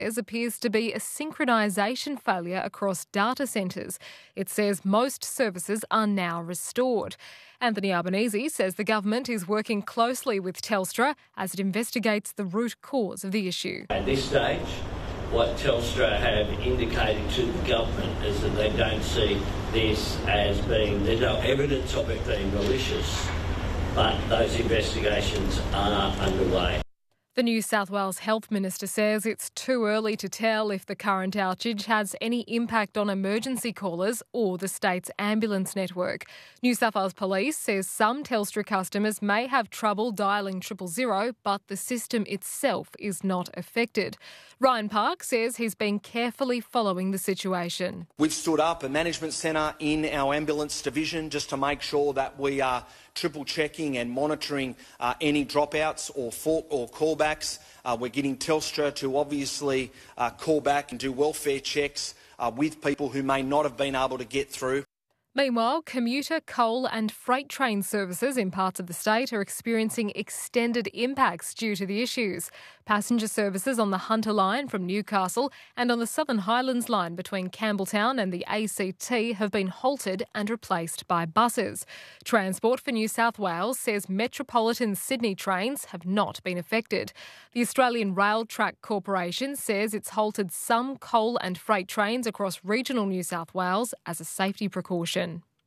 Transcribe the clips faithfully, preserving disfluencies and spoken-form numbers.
appears to be a synchronisation failure across data centres. It says most services are now restored. Anthony Albanese says the government is working closely with Telstra as it investigates the root cause of the issue. At this stage, what Telstra have indicated to the government is that they don't see this as being, there's no evidence of it being malicious, but those investigations are underway. The New South Wales Health Minister says it's too early to tell if the current outage has any impact on emergency callers or the state's ambulance network. New South Wales Police says some Telstra customers may have trouble dialling triple zero, but the system itself is not affected. Ryan Park says he's been carefully following the situation. We've stood up a management centre in our ambulance division just to make sure that we are triple checking and monitoring uh, any dropouts or, for, or callbacks. Uh, we're getting Telstra to obviously uh, call back and do welfare checks uh, with people who may not have been able to get through. Meanwhile, commuter, coal and freight train services in parts of the state are experiencing extended impacts due to the issues. Passenger services on the Hunter line from Newcastle and on the Southern Highlands line between Campbelltown and the A C T have been halted and replaced by buses. Transport for New South Wales says Metropolitan Sydney trains have not been affected. The Australian Rail Track Corporation says it's halted some coal and freight trains across regional New South Wales as a safety precaution.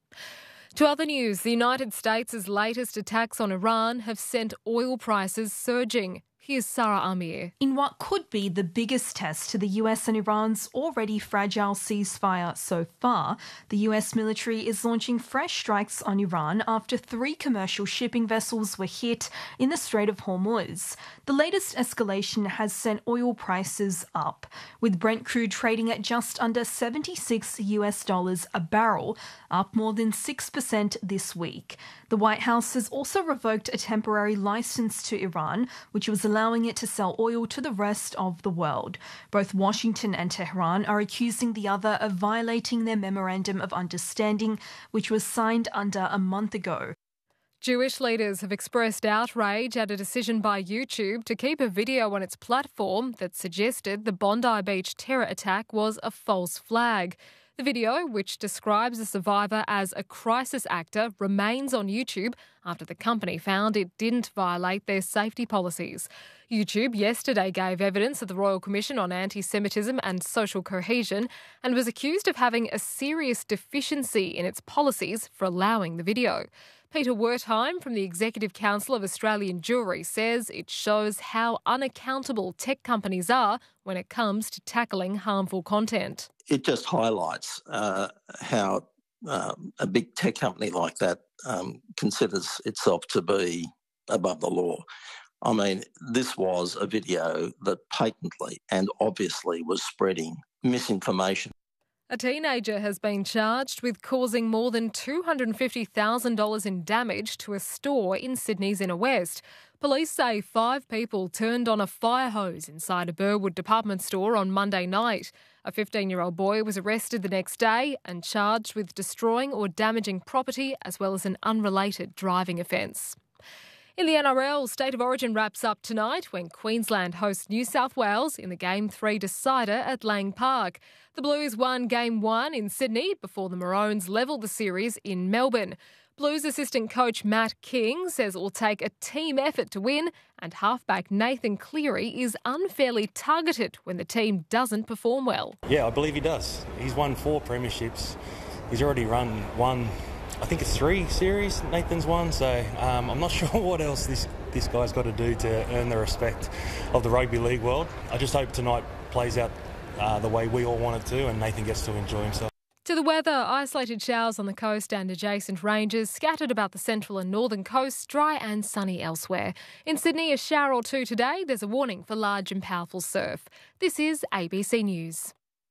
To other news, the United States' latest attacks on Iran have sent oil prices surging. Here's Sarah Amir. In what could be the biggest test to the U S and Iran's already fragile ceasefire so far, the U S military is launching fresh strikes on Iran after three commercial shipping vessels were hit in the Strait of Hormuz. The latest escalation has sent oil prices up, with Brent crude trading at just under seventy-six US dollars a barrel, up more than six percent this week. The White House has also revoked a temporary license to Iran, which was allowing it to sell oil to the rest of the world. Both Washington and Tehran are accusing the other of violating their Memorandum of Understanding, which was signed under a month ago. Jewish leaders have expressed outrage at a decision by YouTube to keep a video on its platform that suggested the Bondi Beach terror attack was a false flag. The video, which describes the survivor as a crisis actor, remains on YouTube after the company found it didn't violate their safety policies. YouTube yesterday gave evidence at the Royal Commission on Anti-Semitism and Social Cohesion and was accused of having a serious deficiency in its policies for allowing the video. Peter Wertheim from the Executive Council of Australian Jewry says it shows how unaccountable tech companies are when it comes to tackling harmful content. It just highlights uh, how uh, a big tech company like that um, considers itself to be above the law. I mean, this was a video that patently and obviously was spreading misinformation. A teenager has been charged with causing more than two hundred fifty thousand dollars in damage to a store in Sydney's inner west. Police say five people turned on a fire hose inside a Burwood department store on Monday night. A fifteen-year-old boy was arrested the next day and charged with destroying or damaging property as well as an unrelated driving offence. In the N R L, State of Origin wraps up tonight when Queensland hosts New South Wales in the Game three decider at Lang Park. The Blues won Game one in Sydney before the Maroons levelled the series in Melbourne. Blues assistant coach Matt King says it will take a team effort to win, and halfback Nathan Cleary is unfairly targeted when the team doesn't perform well. Yeah, I believe he does. He's won four premierships. He's already run one, I think it's three series Nathan's won, so um, I'm not sure what else this, this guy's got to do to earn the respect of the rugby league world. I just hope tonight plays out uh, the way we all want it to and Nathan gets to enjoy himself. To the weather, isolated showers on the coast and adjacent ranges, scattered about the central and northern coasts, dry and sunny elsewhere. In Sydney, a shower or two today. There's a warning for large and powerful surf. This is A B C News.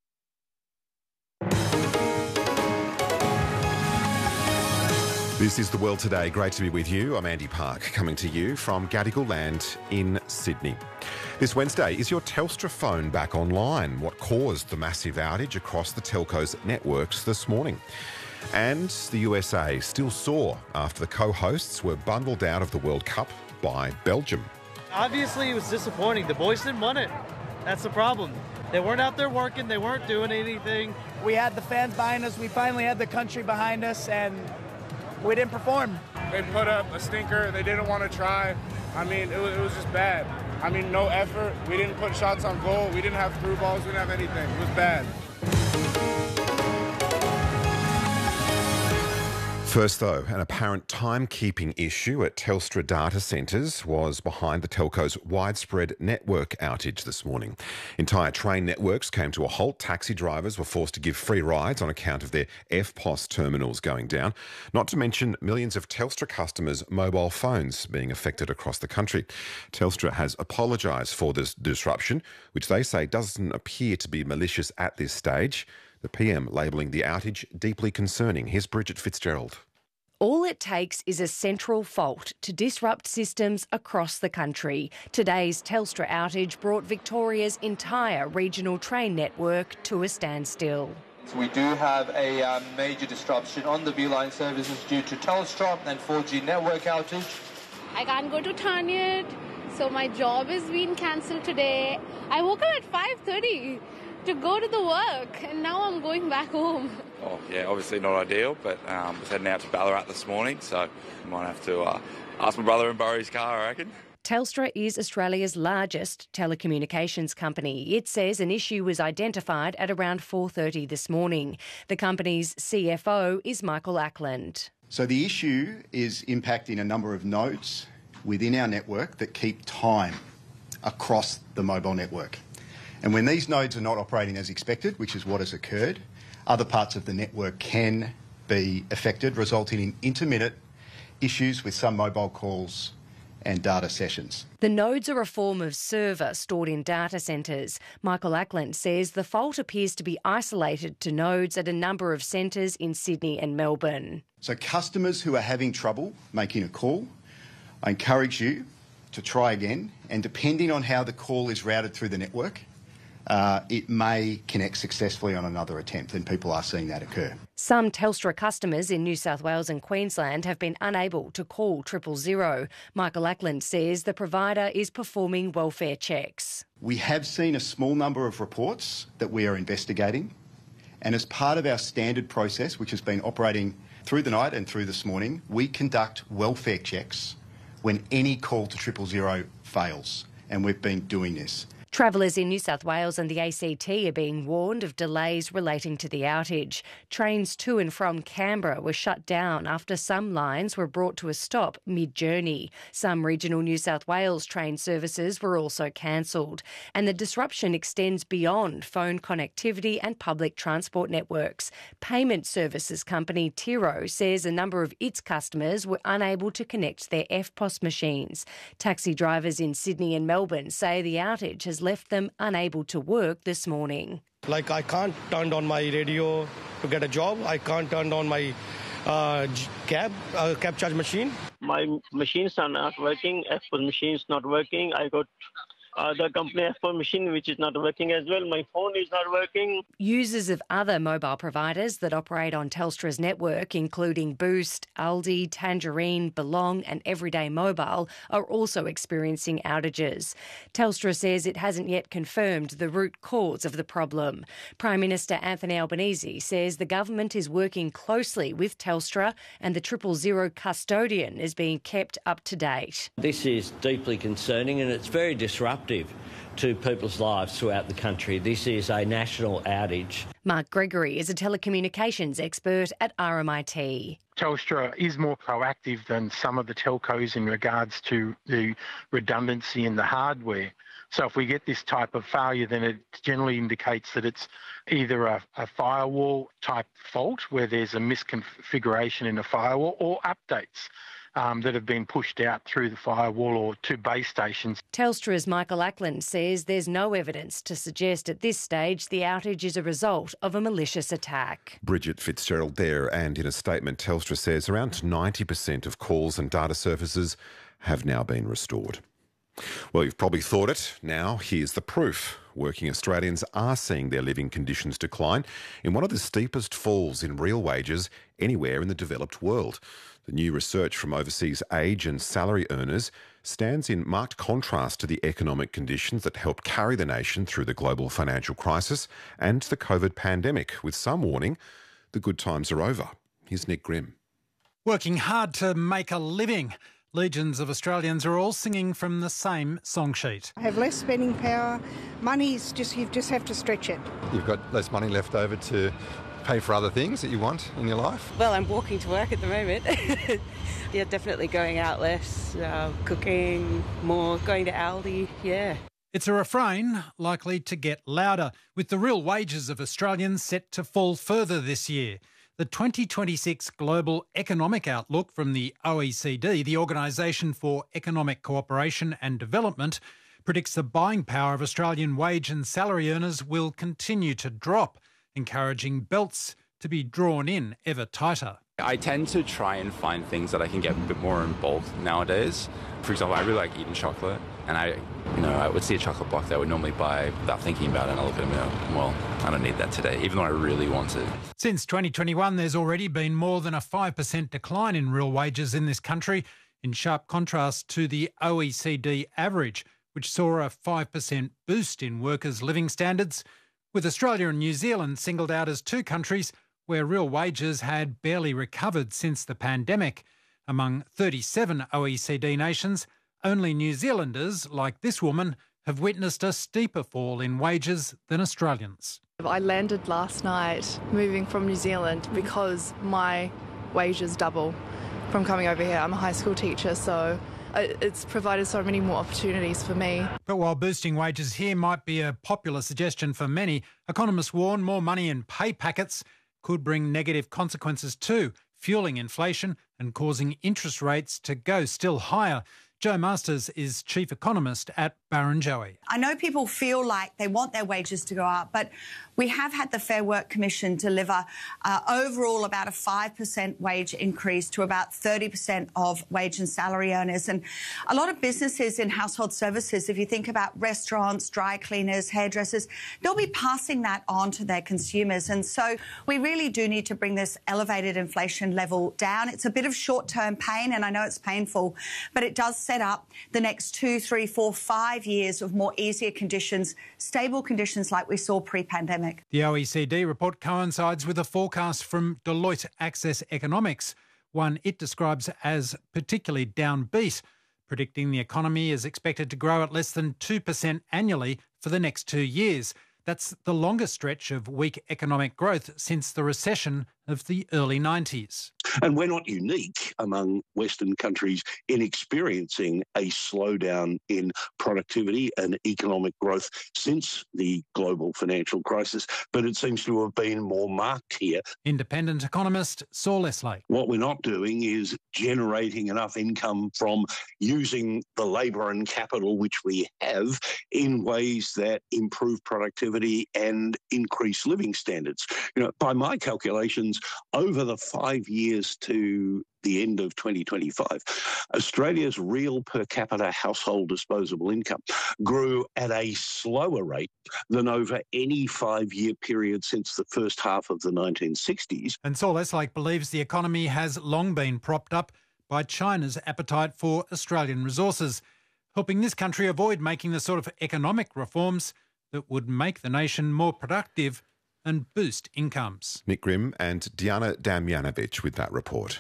This is The World Today. Great to be with you. I'm Andy Park, coming to you from Gadigal Land in Sydney. This Wednesday, is your Telstra phone back online? What caused the massive outage across the telco's networks this morning? And the U S A still sore after the co-hosts were bundled out of the World Cup by Belgium. Obviously, it was disappointing. The boys didn't want it. That's the problem. They weren't out there working. They weren't doing anything. We had the fans behind us. We finally had the country behind us, and we didn't perform. They put up a stinker. They didn't want to try. I mean, it was, it was just bad. I mean, no effort. We didn't put shots on goal. We didn't have through balls. We didn't have anything. It was bad. First, though, an apparent timekeeping issue at Telstra data centres was behind the telco's widespread network outage this morning. Entire train networks came to a halt. Taxi drivers were forced to give free rides on account of their F P O S terminals going down, not to mention millions of Telstra customers' mobile phones being affected across the country. Telstra has apologised for this disruption, which they say doesn't appear to be malicious at this stage. The P M labelling the outage deeply concerning. Here's Bridget Fitzgerald. All it takes is a central fault to disrupt systems across the country. Today's Telstra outage brought Victoria's entire regional train network to a standstill. So we do have a uh, major disruption on the V-Line services due to Telstra and four G network outage. I can't go to Tarniet, so my job is being cancelled today. I woke up at five thirty to go to the work, and now I'm going back home. Oh, yeah, obviously not ideal, but um, I was heading out to Ballarat this morning, so I might have to uh, ask my brother and borrow his car, I reckon. Telstra is Australia's largest telecommunications company. It says an issue was identified at around four thirty this morning. The company's C F O is Michael Ackland. So the issue is impacting a number of nodes within our network that keep time across the mobile network. And when these nodes are not operating as expected, which is what has occurred, other parts of the network can be affected, resulting in intermittent issues with some mobile calls and data sessions. The nodes are a form of server stored in data centres. Michael Ackland says the fault appears to be isolated to nodes at a number of centres in Sydney and Melbourne. So customers who are having trouble making a call, I encourage you to try again, and depending on how the call is routed through the network, Uh, it may connect successfully on another attempt, and people are seeing that occur. Some Telstra customers in New South Wales and Queensland have been unable to call triple zero. Michael Ackland says the provider is performing welfare checks. We have seen a small number of reports that we are investigating, and as part of our standard process, which has been operating through the night and through this morning, we conduct welfare checks when any call to triple zero fails, and we've been doing this. Travellers in New South Wales and the A C T are being warned of delays relating to the outage. Trains to and from Canberra were shut down after some lines were brought to a stop mid-journey. Some regional New South Wales train services were also cancelled. And the disruption extends beyond phone connectivity and public transport networks. Payment services company Tiro says a number of its customers were unable to connect their F P O S machines. Taxi drivers in Sydney and Melbourne say the outage has left them unable to work this morning. Like, I can't turn on my radio to get a job. I can't turn on my uh, cab, uh, cab charge machine. My machines are not working. F P O S machine is not working. I got uh, the company F P O S machine, which is not working as well. My phone is not working. Users of other mobile providers that operate on Telstra's network, including Boost, Aldi, Tangerine, Belong and Everyday Mobile, are also experiencing outages. Telstra says it hasn't yet confirmed the root cause of the problem. Prime Minister Anthony Albanese says the government is working closely with Telstra and the triple zero custodian is being kept up to date. This is deeply concerning and it's very disruptive to people's lives throughout the country. This is a national outage. Mark Gregory is a telecommunications expert at R M I T. Telstra is more proactive than some of the telcos in regards to the redundancy in the hardware. So if we get this type of failure, then it generally indicates that it's either a, a firewall type fault where there's a misconfiguration in a firewall or updates Um, that have been pushed out through the firewall or to base stations. Telstra's Michael Ackland says there's no evidence to suggest at this stage the outage is a result of a malicious attack. Bridget Fitzgerald there, and in a statement, Telstra says around ninety percent of calls and data services have now been restored. Well, you've probably thought it. Now, here's the proof. Working Australians are seeing their living conditions decline in one of the steepest falls in real wages anywhere in the developed world. The new research from overseas age and salary earners stands in marked contrast to the economic conditions that helped carry the nation through the global financial crisis and the COVID pandemic, with some warning the good times are over. Here's Nick Grimm. Working hard to make a living. Legions of Australians are all singing from the same song sheet. I have less spending power. Money's just, you just have to stretch it. You've got less money left over to pay for other things that you want in your life? Well, I'm walking to work at the moment. Yeah, definitely going out less, uh, cooking more, going to Aldi, yeah. It's a refrain likely to get louder, with the real wages of Australians set to fall further this year. The twenty twenty-six Global Economic Outlook from the O E C D, the Organisation for Economic Cooperation and Development, predicts the buying power of Australian wage and salary earners will continue to drop, encouraging belts to be drawn in ever tighter. I tend to try and find things that I can get a bit more in bulk nowadays. For example, I really like eating chocolate, and I, you know, I would see a chocolate block that I would normally buy without thinking about it, and I look at it and go, well, I don't need that today, even though I really want it. Since twenty twenty-one, there's already been more than a five percent decline in real wages in this country, in sharp contrast to the O E C D average, which saw a five percent boost in workers' living standards, with Australia and New Zealand singled out as two countries where real wages had barely recovered since the pandemic. Among thirty-seven O E C D nations, only New Zealanders, like this woman, have witnessed a steeper fall in wages than Australians. I landed last night moving from New Zealand because my wages double from coming over here. I'm a high school teacher, so it's provided so many more opportunities for me. But while boosting wages here might be a popular suggestion for many, economists warn more money in pay packets could bring negative consequences too, fueling inflation and causing interest rates to go still higher. Jo Masters is chief economist at Barrenjoey. I know people feel like they want their wages to go up, but we have had the Fair Work Commission deliver uh, overall about a five percent wage increase to about thirty percent of wage and salary earners. And a lot of businesses in household services, if you think about restaurants, dry cleaners, hairdressers, they'll be passing that on to their consumers. And so we really do need to bring this elevated inflation level down. It's a bit of short-term pain, and I know it's painful, but it does set up the next two, three, four, five years of more easier conditions, stable conditions like we saw pre-pandemic. The O E C D report coincides with a forecast from Deloitte Access Economics, one it describes as particularly downbeat, predicting the economy is expected to grow at less than two percent annually for the next two years. That's the longest stretch of weak economic growth since the recession of the early nineties. And we're not unique among Western countries in experiencing a slowdown in productivity and economic growth since the global financial crisis, but it seems to have been more marked here. Independent economist Saul Leslie. What we're not doing is generating enough income from using the labour and capital which we have in ways that improve productivity and increase living standards. You know, by my calculations, over the five years to the end of twenty twenty-five, Australia's real per capita household disposable income grew at a slower rate than over any five-year period since the first half of the nineteen sixties. And Saul Eslake believes the economy has long been propped up by China's appetite for Australian resources, helping this country avoid making the sort of economic reforms that would make the nation more productive and boost incomes. Nick Grimm and Diana Damjanovic with that report.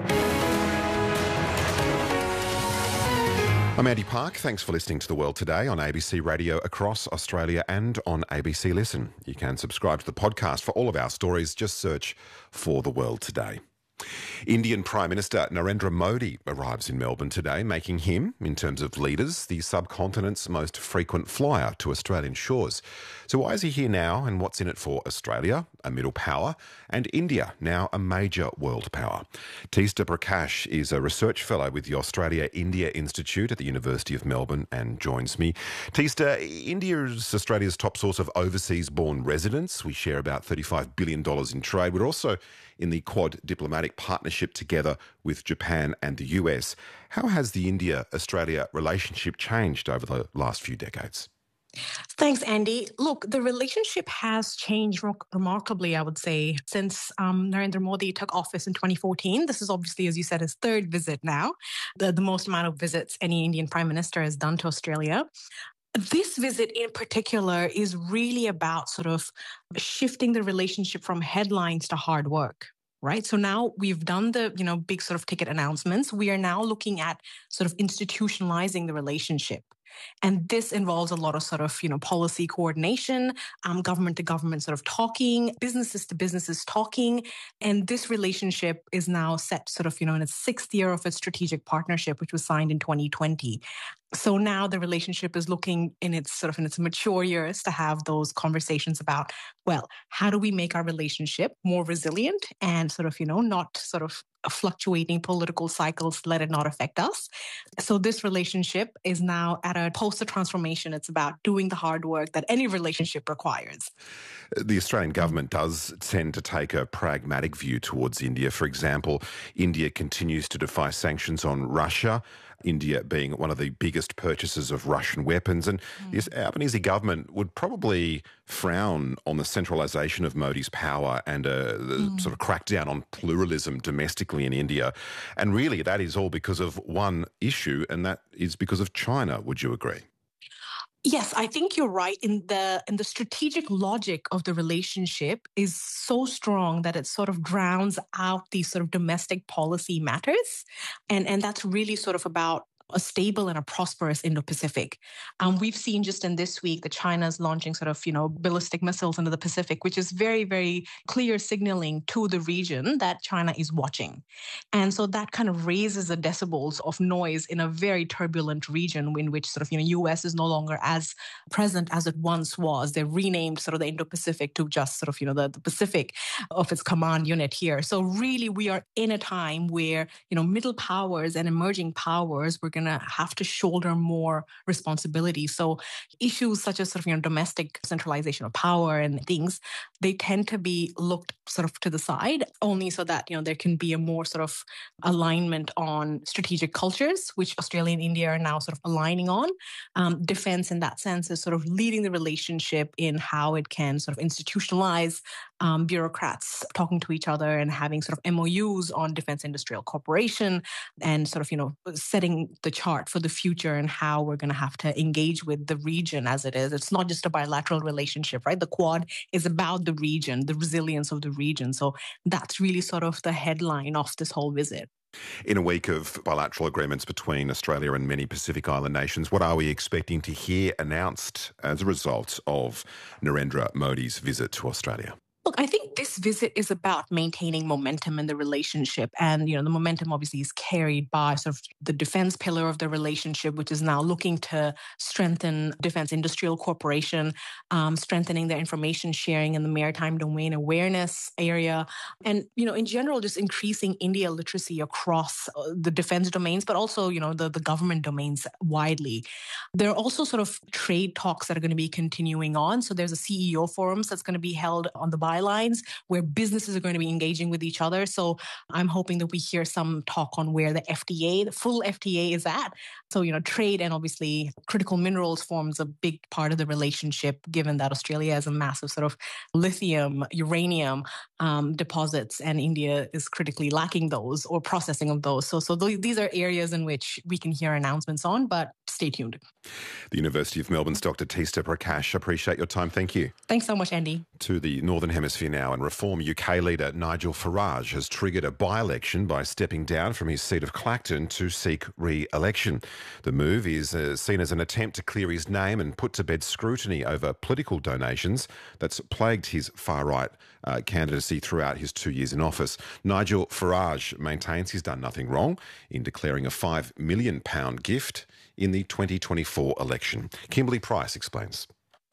I'm Andy Park. Thanks for listening to The World Today on A B C Radio across Australia and on A B C Listen. You can subscribe to the podcast for all of our stories. Just search for The World Today. Indian Prime Minister Narendra Modi arrives in Melbourne today, making him, in terms of leaders, the subcontinent's most frequent flyer to Australian shores. So why is he here now, and what's in it for Australia, a middle power, and India, now a major world power? Teesta Prakash is a research fellow with the Australia-India Institute at the University of Melbourne and joins me. Teesta, India is Australia's top source of overseas-born residents. We share about thirty-five billion dollars in trade. We're also in the Quad diplomatic diplomatic partnership together with Japan and the U S. How has the India-Australia relationship changed over the last few decades? Thanks, Andy. Look, the relationship has changed re- remarkably, I would say, since um, Narendra Modi took office in twenty fourteen. This is obviously, as you said, his third visit now, the, the most amount of visits any Indian Prime Minister has done to Australia. This visit in particular is really about sort of shifting the relationship from headlines to hard work. Right. So now we've done the, you know, big sort of ticket announcements. We are now looking at sort of institutionalizing the relationship. And this involves a lot of sort of, you know, policy coordination, um, government to government sort of talking, businesses to businesses talking. And this relationship is now set sort of, you know, in its sixth year of its strategic partnership, which was signed in twenty twenty. So now the relationship is looking in its sort of in its mature years to have those conversations about, well, how do we make our relationship more resilient and sort of, you know, not sort of fluctuating political cycles, let it not affect us. So this relationship is now at a post of transformation. It's about doing the hard work that any relationship requires. The Australian government does tend to take a pragmatic view towards India. For example, India continues to defy sanctions on Russia, India being one of the biggest purchasers of Russian weapons. And mm. the Albanese government would probably frown on the centralisation of Modi's power and uh, the mm. sort of crackdown on pluralism domestically in India. And really, that is all because of one issue, and that is because of China. Would you agree? Yes, I think you're right. In the in the strategic logic of the relationship is so strong that it sort of drowns out these sort of domestic policy matters. And, and that's really sort of about a stable and a prosperous Indo-Pacific. Um, we've seen just in this week that China's launching sort of, you know, ballistic missiles into the Pacific, which is very, very clear signaling to the region that China is watching. And so that kind of raises the decibels of noise in a very turbulent region in which sort of, you know, U S is no longer as present as it once was. They've renamed sort of the Indo-Pacific to just sort of, you know, the, the Pacific of its command unit here. So really we are in a time where, you know, middle powers and emerging powers, we're going to have to shoulder more responsibility. So issues such as sort of, you know, domestic centralization of power and things, they tend to be looked sort of to the side only so that, you know, there can be a more sort of alignment on strategic cultures, which Australia and India are now sort of aligning on. Um, defense in that sense is sort of leading the relationship in how it can sort of institutionalize um, bureaucrats talking to each other and having sort of M O Us on defense industrial cooperation and sort of, you know, setting the chart for the future and how we're going to have to engage with the region as it is. It's not just a bilateral relationship, right? The Quad is about the region, the resilience of the region. So that's really sort of the headline of this whole visit. In a week of bilateral agreements between Australia and many Pacific Island nations, what are we expecting to hear announced as a result of Narendra Modi's visit to Australia? Look, I think this visit is about maintaining momentum in the relationship. And, you know, the momentum obviously is carried by sort of the defense pillar of the relationship, which is now looking to strengthen defense industrial cooperation, um, strengthening their information sharing in the maritime domain awareness area. And, you know, in general, just increasing India literacy across the defense domains, but also, you know, the, the government domains widely. There are also sort of trade talks that are going to be continuing on. So there's a C E O forums that's going to be held on the bylines where businesses are going to be engaging with each other. So I'm hoping that we hear some talk on where the F T A, the full F T A is at. So, you know, trade and obviously critical minerals forms a big part of the relationship, given that Australia has a massive sort of lithium, uranium um, deposits, and India is critically lacking those or processing of those. So, so th- these are areas in which we can hear announcements on, but stay tuned. The University of Melbourne's Doctor Teesta Prakash, appreciate your time. Thank you. Thanks so much, Andy. To the Northern Hemisphere now, and Reform U K leader Nigel Farage has triggered a by-election by stepping down from his seat of Clacton to seek re-election. The move is uh, seen as an attempt to clear his name and put to bed scrutiny over political donations that's plagued his far-right uh, candidacy throughout his two years in office. Nigel Farage maintains he's done nothing wrong in declaring a five million pounds gift in the twenty twenty-four election. Kimberly Price explains.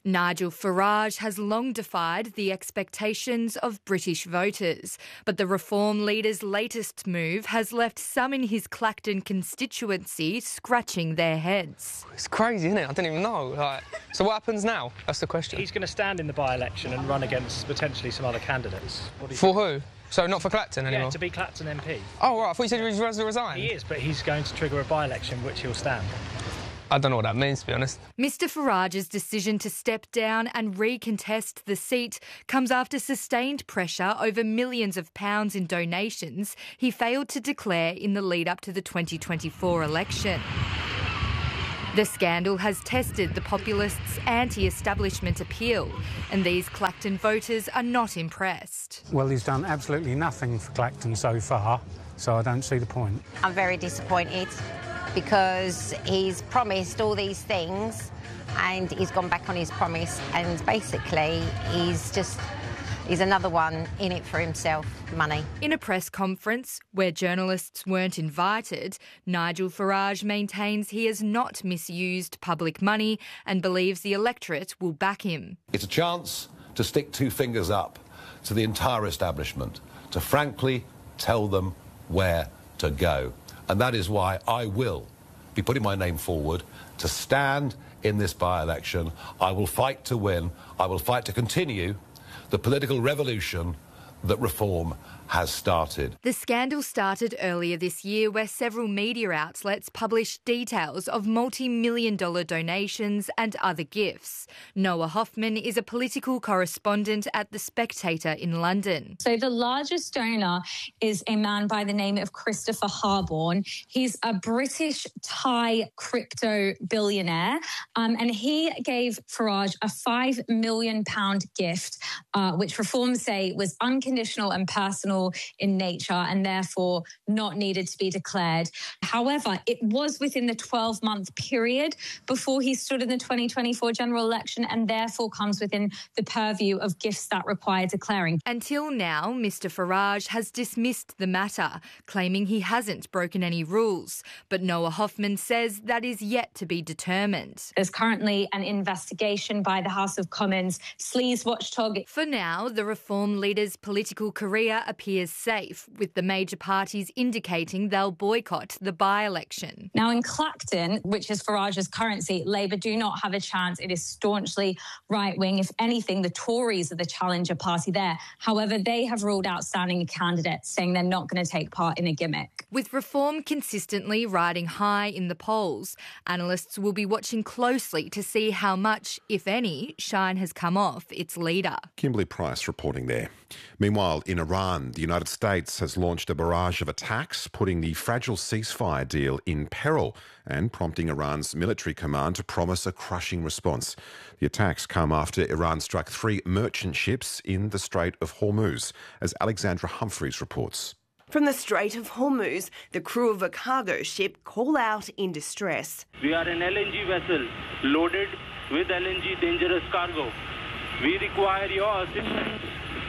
Nigel Farage has long defied the expectations of British voters, but the Reform leader's latest move has left some in his Clacton constituency scratching their heads. It's crazy, isn't it? I don't even know. Like, so what happens now? That's the question. He's going to stand in the by-election and run against potentially some other candidates. What do you For think? who? So not for Clacton anymore? Yeah, to be Clacton M P. Oh, right. I thought you said he was going to resign. He is, but he's going to trigger a by-election which he'll stand. I don't know what that means, to be honest. Mister Farage's decision to step down and recontest the seat comes after sustained pressure over millions of pounds in donations he failed to declare in the lead-up to the twenty twenty-four election. The scandal has tested the populists' anti-establishment appeal, and these Clacton voters are not impressed. Well, he's done absolutely nothing for Clacton so far, so I don't see the point. I'm very disappointed because he's promised all these things and he's gone back on his promise, and basically he's just... He's another one in it for himself, money. In a press conference where journalists weren't invited, Nigel Farage maintains he has not misused public money and believes the electorate will back him. It's a chance to stick two fingers up to the entire establishment, to frankly tell them where to go. And that is why I will be putting my name forward to stand in this by-election. I will fight to win. I will fight to continue the political revolution that Reform has started. The scandal started earlier this year where several media outlets published details of multi-million dollar donations and other gifts. Noah Hoffman is a political correspondent at The Spectator in London. So the largest donor is a man by the name of Christopher Harborne. He's a British Thai crypto billionaire, um, and he gave Farage a five million pound gift, uh, which Reform say was unconditional and personal in nature and therefore not needed to be declared. However, it was within the twelve-month period before he stood in the twenty twenty-four general election and therefore comes within the purview of gifts that require declaring. Until now, Mister Farage has dismissed the matter, claiming he hasn't broken any rules. But Noah Hoffman says that is yet to be determined. There's currently an investigation by the House of Commons sleaze watchdog. For now, the Reform leader's political career appears safe, with the major parties indicating they'll boycott the by-election. Now in Clacton, which is Farage's current seat, Labour do not have a chance. It is staunchly right-wing. If anything, the Tories are the challenger party there. However, they have ruled out standing a candidate, saying they're not going to take part in a gimmick. With Reform consistently riding high in the polls, analysts will be watching closely to see how much, if any, shine has come off its leader. Kimberly Price reporting there. Meanwhile, in Iran, the United States has launched a barrage of attacks, putting the fragile ceasefire deal in peril and prompting Iran's military command to promise a crushing response. The attacks come after Iran struck three merchant ships in the Strait of Hormuz, as Alexandra Humphreys reports. From the Strait of Hormuz, the crew of a cargo ship call out in distress. We are an L N G vessel loaded with L N G dangerous cargo. We require your assistance.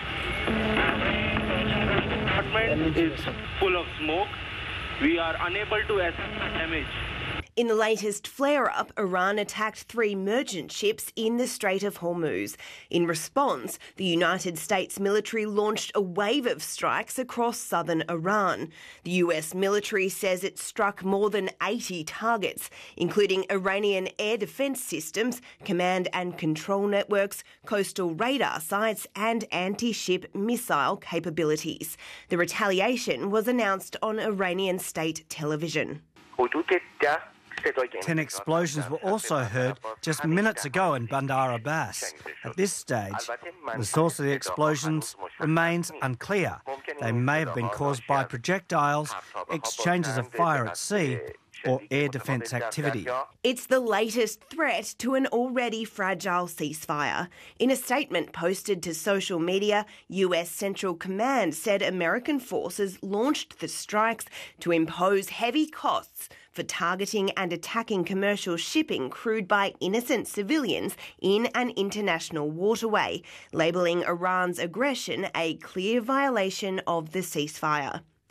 The apartment is full of smoke. We are unable to assess damage. In the latest flare-up, Iran attacked three merchant ships in the Strait of Hormuz. In response, the United States military launched a wave of strikes across southern Iran. The U S military says it struck more than eighty targets, including Iranian air defence systems, command and control networks, coastal radar sites and anti-ship missile capabilities. The retaliation was announced on Iranian state television. Ten explosions were also heard just minutes ago in Bandar Abbas. At this stage, the source of the explosions remains unclear. They may have been caused by projectiles, exchanges of fire at sea, or air defence activity. It's the latest threat to an already fragile ceasefire. In a statement posted to social media, U S Central Command said American forces launched the strikes to impose heavy costs for targeting and attacking commercial shipping crewed by innocent civilians in an international waterway, labelling Iran's aggression a clear violation of the ceasefire.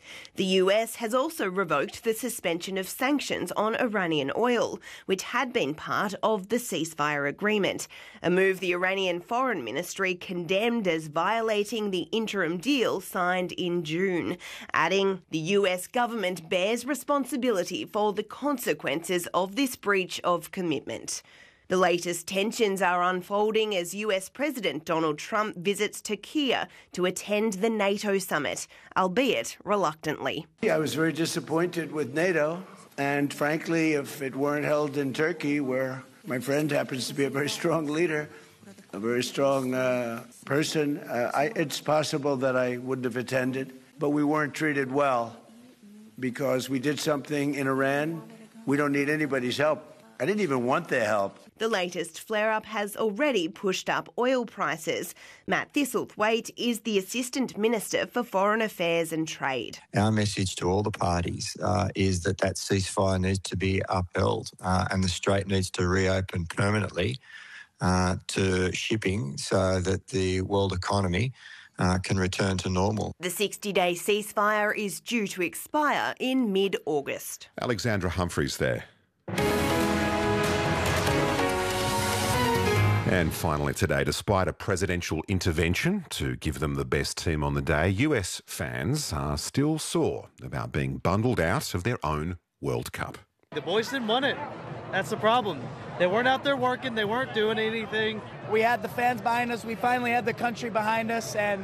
The U S has also revoked the suspension of sanctions on Iranian oil, which had been part of the ceasefire agreement, a move the Iranian Foreign Ministry condemned as violating the interim deal signed in June, adding the U S government bears responsibility for the consequences of this breach of commitment. The latest tensions are unfolding as U S President Donald Trump visits Turkey to attend the NATO summit, albeit reluctantly. I was very disappointed with NATO, and frankly, if it weren't held in Turkey, where my friend happens to be a very strong leader, a very strong uh, person, uh, I, it's possible that I wouldn't have attended. But we weren't treated well because we did something in Iran. We don't need anybody's help. I didn't even want their help. The latest flare-up has already pushed up oil prices. Matt Thistlethwaite is the Assistant Minister for Foreign Affairs and Trade. Our message to all the parties uh, is that that ceasefire needs to be upheld uh, and the Strait needs to reopen permanently uh, to shipping so that the world economy uh, can return to normal. The sixty-day ceasefire is due to expire in mid-August. Alexandra Humphreys there. And finally today, despite a presidential intervention to give them the best team on the day, U S fans are still sore about being bundled out of their own World Cup. The boys didn't want it. That's the problem. They weren't out there working. They weren't doing anything. We had the fans behind us. We finally had the country behind us, and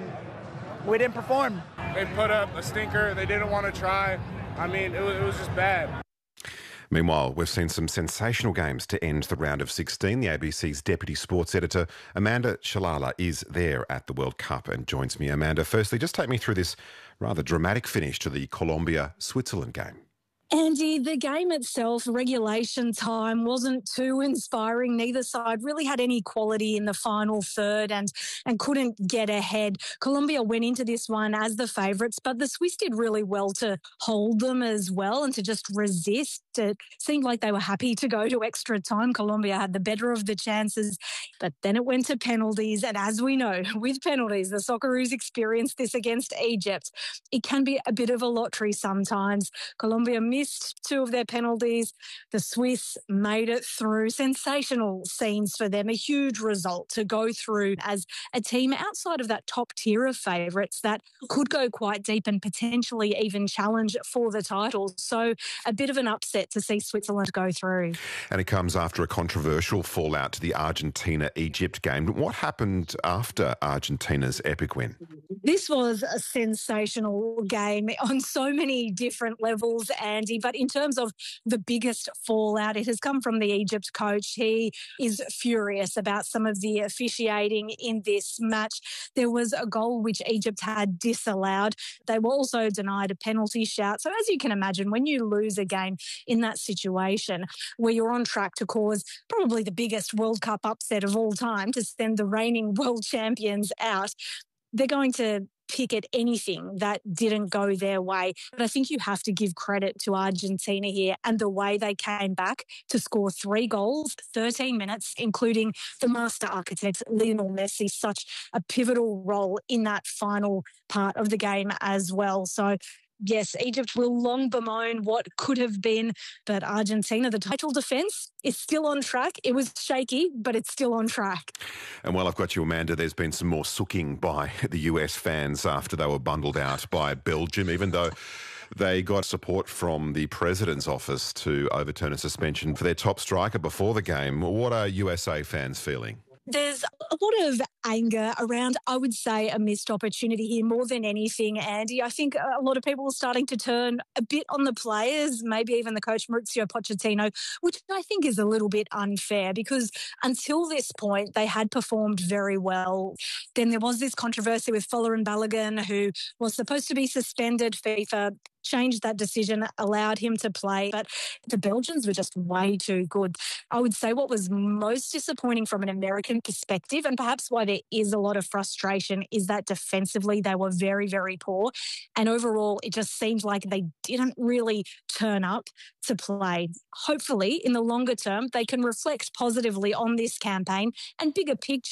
we didn't perform. They put up a stinker. They didn't want to try. I mean, it was, it was just bad. Meanwhile, we've seen some sensational games to end the round of sixteen. The A B C's Deputy Sports Editor, Amanda Shalala, is there at the World Cup and joins me. Amanda, firstly, just take me through this rather dramatic finish to the Colombia-Switzerland game. Andy, the game itself, regulation time, wasn't too inspiring. Neither side really had any quality in the final third and, and couldn't get ahead. Colombia went into this one as the favourites, but the Swiss did really well to hold them as well and to just resist. It seemed like they were happy to go to extra time. Colombia had the better of the chances, but then it went to penalties. And as we know, with penalties, the Socceroos experienced this against Egypt. It can be a bit of a lottery sometimes. Colombia missed two of their penalties. The Swiss made it through. Sensational scenes for them. A huge result to go through as a team outside of that top tier of favourites that could go quite deep and potentially even challenge for the title. So a bit of an upset to see Switzerland go through. And it comes after a controversial fallout to the Argentina-Egypt game. What happened after Argentina's epic win? This was a sensational game on so many different levels, Andy. But in terms of the biggest fallout, it has come from the Egypt coach. He is furious about some of the officiating in this match. There was a goal which Egypt had disallowed. They were also denied a penalty shout. So as you can imagine, when you lose a game in that situation where you're on track to cause probably the biggest World Cup upset of all time, to send the reigning world champions out, they're going to pick at anything that didn't go their way. But I think you have to give credit to Argentina here and the way they came back to score three goals, thirteen minutes, including the master architect, Lionel Messi, such a pivotal role in that final part of the game as well. So yes, Egypt will long bemoan what could have been, but Argentina, the title defence, is still on track. It was shaky, but it's still on track. And while I've got you, Amanda, there's been some more sooking by the U S fans after they were bundled out by Belgium, even though they got support from the President's office to overturn a suspension for their top striker before the game. What are U S A fans feeling? There's a lot of anger around, I would say, a missed opportunity here more than anything, Andy. I think a lot of people are starting to turn a bit on the players, maybe even the coach Mauricio Pochettino, which I think is a little bit unfair because until this point, they had performed very well. Then there was this controversy with Folarin Balogun, who was supposed to be suspended. FIFA changed that decision, allowed him to play, but the Belgians were just way too good. I would say what was most disappointing from an American perspective, and perhaps why there is a lot of frustration, is that defensively they were very, very poor. And overall, it just seemed like they didn't really turn up to play. Hopefully, in the longer term, they can reflect positively on this campaign and bigger picture.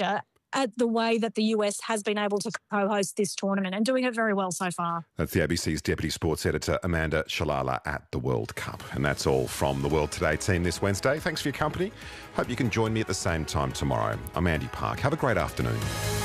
at the way that the U S has been able to co-host this tournament and doing it very well so far. That's the A B C's Deputy Sports Editor, Amanda Shalala, at the World Cup. And that's all from the World Today team this Wednesday. Thanks for your company. Hope you can join me at the same time tomorrow. I'm Andy Park. Have a great afternoon.